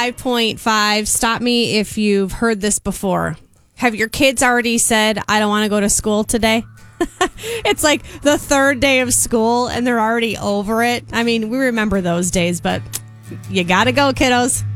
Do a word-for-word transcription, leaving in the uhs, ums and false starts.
five point five. Stop me if you've heard this before. Have your kids already said, I don't want to go to school today? It's like the third day of school and they're already over it. I mean, we remember those days, but you got to go, kiddos.